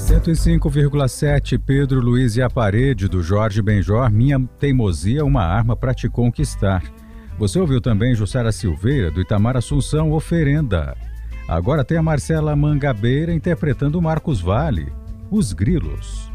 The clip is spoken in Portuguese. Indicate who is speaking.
Speaker 1: 105,7 Pedro Luiz e a Parede, do Jorge Benjor, Minha Teimosia, uma arma pra te conquistar. Você ouviu também Jussara Silveira, do Itamar Assunção, Oferenda. Agora tem a Marcela Mangabeira interpretando Marcos Valle, Os Grilos.